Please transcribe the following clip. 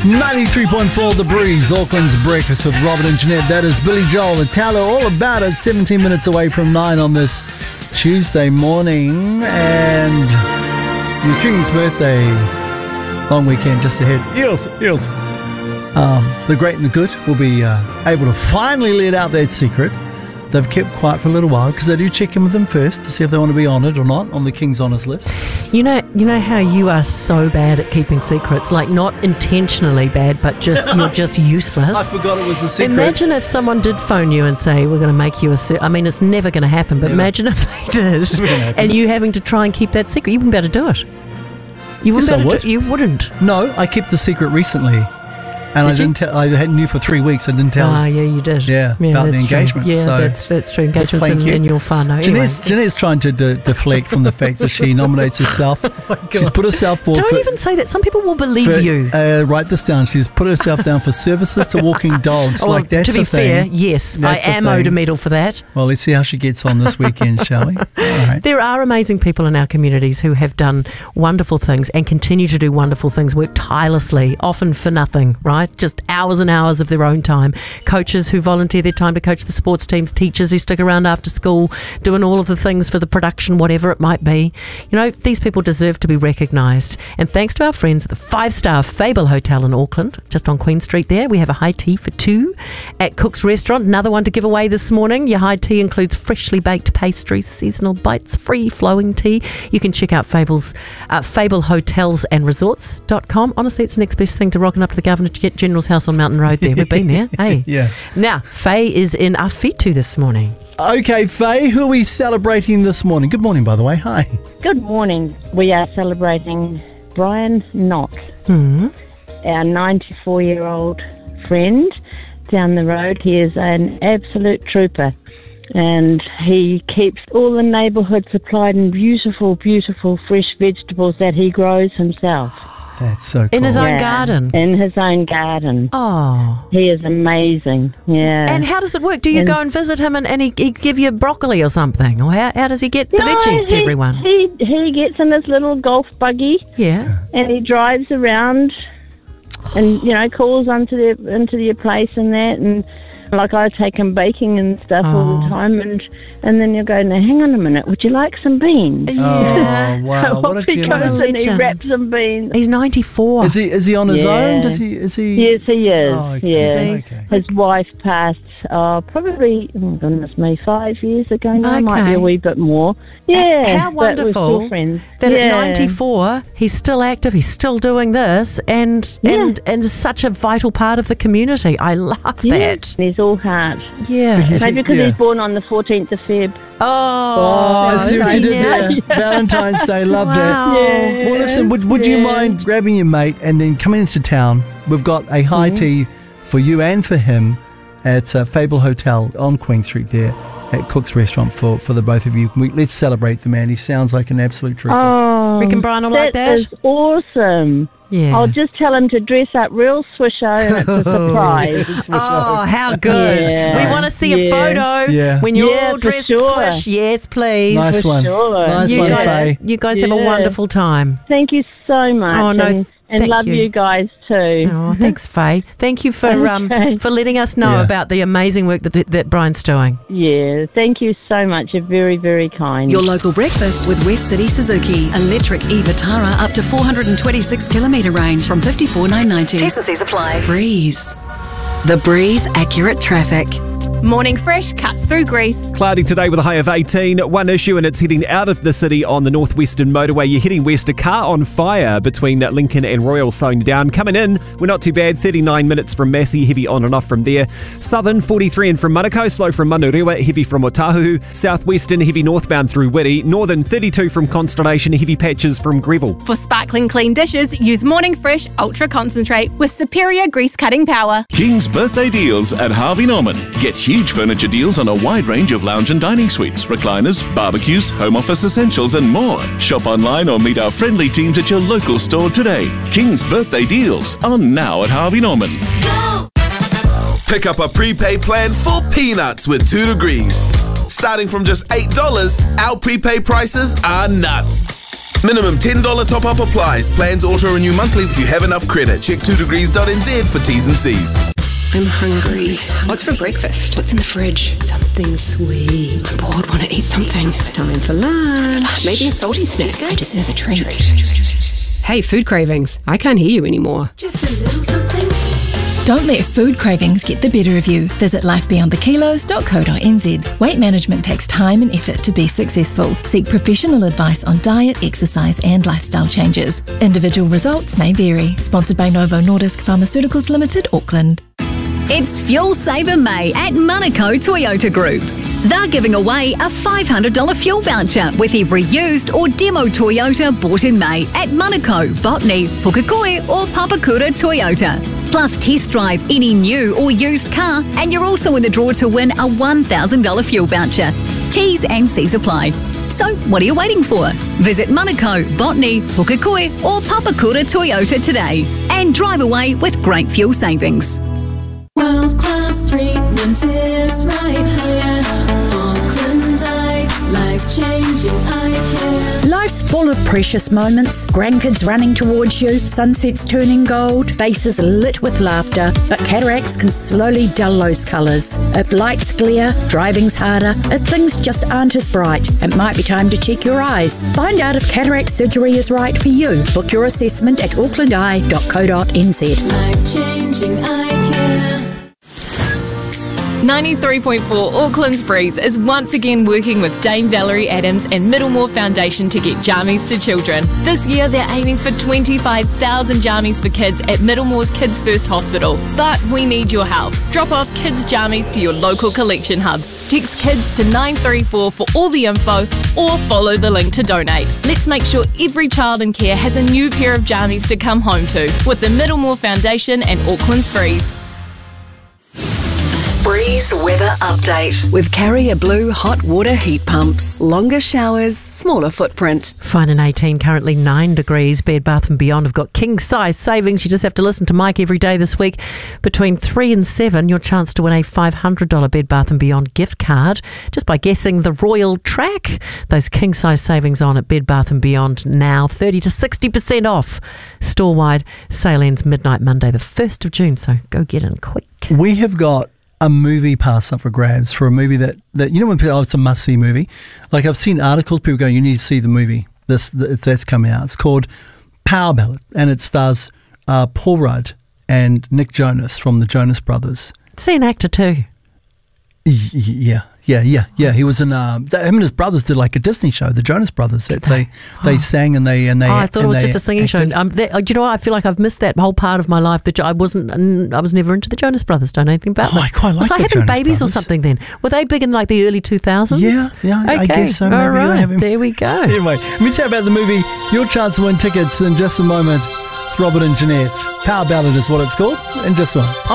93.4 The Breeze, Auckland's Breakfast with Robin and Jeanette. That is Billy Joel and Talo, all about it. 17 minutes away from 9 on this Tuesday morning. And your King's birthday, long weekend just ahead. Yes. The great and the good will be able to finally let out that secret they've kept quiet for a little while, because I do check in with them first to see if they want to be honoured or not on the King's Honours list. You know how you are so bad at keeping secrets, like not intentionally bad, but just you're just useless. I forgot it was a secret. Imagine if someone did phone you and say, we're going to make you I mean, it's never going to happen, but imagine if they did, and you having to try and keep that secret. You wouldn't be able to do it. You wouldn't. No, I kept the secret recently. And I didn't tell. I knew for 3 weeks. I didn't tell. Ah, yeah, you did. Yeah, about the engagement. True. Yeah, so that's true. Engagement's in your fun. No, Jeanette's trying to deflect from the fact that she nominates herself. She's put herself forward. Don't even say that. Some people will believe you. Write this down. She's put herself down for services to walking dogs. That's to be fair, yes, I am owed a medal for that. Well, let's see how she gets on this weekend, shall we? All right. There are amazing people in our communities who have done wonderful things and continue to do wonderful things, work tirelessly, often for nothing, right? Just hours and hours of their own time. Coaches who volunteer their time to coach the sports teams, teachers who stick around after school, doing all of the things for the production, whatever it might be. You know, these people deserve to be recognised. And thanks to our friends at the 5-star Fable Hotel in Auckland, just on Queen Street there, we have a high tea for 2 at Cook's Restaurant. Another one to give away this morning. Your high tea includes freshly baked pastries, seasonal bites, free flowing tea. You can check out Fable's FableHotelsAndResorts.com. Honestly, it's the next best thing to rocking up to the Governor General's house on Mountain Road there. We've been there. Hey. Yeah. Now, Faye is in Awhitu this morning. Okay, Faye, who are we celebrating this morning? Good morning, by the way. Hi. Good morning. We are celebrating Brian Knott, our 94-year-old friend down the road. He is an absolute trooper, and he keeps all the neighbourhood supplied in beautiful, beautiful fresh vegetables that he grows himself. That's so cool. In his own garden? In his own garden. Oh. He is amazing, yeah. And how does it work? Do you go and visit him and he give you broccoli or something? Or how does he get the veggies to everyone? He gets in his little golf buggy. Yeah. And he drives around and, calls into their place and that. And like I take him baking and stuff all the time, and then you go, now hang on a minute, would you like some beans? Yeah. Oh wow! So he goes and he wraps some beans. He's 94. Is he on his own? Is he? Yes, he is. Oh, okay. Yeah. Okay. His wife passed probably 5 years ago now. Might be a wee bit more. Yeah. How wonderful friends. That at 94 he's still active. He's still doing this, and is such a vital part of the community. I love that. He's all heart. Yeah. Maybe because he's born on the 14th of Feb. Oh, I see what you did there. Valentine's Day, love that. Yeah. Well, listen, would you mind grabbing your mate and then coming into town? We've got a high tea for you and for him at Fable Hotel on Queen Street there at Cook's Restaurant for the both of you. Let's celebrate the man. He sounds like an absolute trooper. Oh, reckon Brian will like that? That is awesome. Yeah. I'll just tell him to dress up real swisho and it's a surprise. Oh, how good. Yeah. We want to see a photo when you're all dressed swish. Yes, please. Nice one. Sure. Nice one, Faye. You guys have a wonderful time. Thank you so much. Oh, no, and love you guys too. Oh, thanks, Faye. Thank you for letting us know about the amazing work that Brian's doing. Yeah, thank you so much. You're very, very kind. Your local breakfast with West City Suzuki. Electric e-Vitara up to 426 kilometre range from $54,990. T&Cs apply. Breeze. The Breeze Accurate Traffic. Morning Fresh cuts through Greece. Cloudy today with a high of 18. One issue, and it's heading out of the city on the northwestern motorway. You're heading west, a car on fire between Lincoln and Royal slowing down. Coming in, we're not too bad. 39 minutes from Massey, heavy on and off from there. Southern 43 in from Manukau, slow from Manurewa, heavy from Otahuhu. Southwestern, heavy northbound through Whitty. Northern 32 from Constellation, heavy patches from Greville. For sparkling clean dishes, use Morning Fresh Ultra Concentrate with superior grease cutting power. King's birthday deals at Harvey Norman. Get huge furniture deals on a wide range of lounge and dining suites, recliners, barbecues, home office essentials and more. Shop online or meet our friendly teams at your local store today. King's birthday deals on now at Harvey Norman. Go! Pick up a prepaid plan for peanuts with 2 Degrees. Starting from just $8, our prepaid prices are nuts. Minimum $10 top-up applies. Plans auto-renew monthly if you have enough credit. Check 2degrees.nz for T's and C's. I'm hungry. What's for breakfast? What's in the fridge? Something sweet. I'm bored, want to eat something. It's time for lunch. Maybe a salty snack. I deserve a treat. Hey, food cravings. I can't hear you anymore. Just a little something. Don't let food cravings get the better of you. Visit lifebeyondthekilos.co.nz. Weight management takes time and effort to be successful. Seek professional advice on diet, exercise and lifestyle changes. Individual results may vary. Sponsored by Novo Nordisk Pharmaceuticals Limited, Auckland. It's Fuel Saver May at Manukau Toyota Group. They're giving away a $500 fuel voucher with every used or demo Toyota bought in May at Manukau, Botany, Pukekohe or Papakura Toyota. Plus test drive any new or used car and you're also in the draw to win a $1,000 fuel voucher. T's and C's apply. So what are you waiting for? Visit Manukau, Botany, Pukekohe or Papakura Toyota today and drive away with great fuel savings. World-class treatment is right here. Auckland Eye, life-changing eye care. Life's full of precious moments. Grandkids running towards you, sunsets turning gold, faces lit with laughter. But cataracts can slowly dull those colours. If lights glare, driving's harder, if things just aren't as bright, it might be time to check your eyes. Find out if cataract surgery is right for you. Book your assessment at aucklandeye.co.nz. Life-changing eye care. 93.4 Auckland's Breeze is once again working with Dame Valerie Adams and Middlemore Foundation to get jammies to children. This year they're aiming for 25,000 jammies for kids at Middlemore's Kids First Hospital. But we need your help. Drop off kids' jammies to your local collection hub. Text KIDS to 934 for all the info or follow the link to donate. Let's make sure every child in care has a new pair of jammies to come home to with the Middlemore Foundation and Auckland's Breeze. Breeze weather update with Carrier Blue hot water heat pumps. Longer showers, smaller footprint. Fine and 18, currently 9 degrees. Bed Bath & Beyond have got king-size savings. You just have to listen to Mike every day this week. Between 3 and 7, your chance to win a $500 Bed Bath & Beyond gift card just by guessing the royal track. Those king-size savings on at Bed Bath & Beyond now, 30 to 60% off. Store-wide, sale ends midnight Monday, the 1st of June, so go get in quick. We have got a movie pass up for grabs for a movie that you know when people, it's a must-see movie. Like I've seen articles, people going, you need to see the movie. That's coming out. It's called Power Ballad, and it stars Paul Rudd and Nick Jonas from the Jonas Brothers. Is he an actor too? Yeah. He was in. Him and his brothers did like a Disney show, the Jonas Brothers. They sang and they. I thought it was just a singing show. Do you know what? I feel like I've missed that whole part of my life. That I was never into the Jonas Brothers. Don't know anything about them. I quite like. Was I having Jonas babies Brothers or something then? Were they big in like the early 2000s? Yeah. Okay. I guess so. Maybe all right. There we go. Anyway, let me tell you about the movie. Your chance to win tickets in just a moment. It's Robert and Jeanette. Power Ballad is what it's called. In just a moment.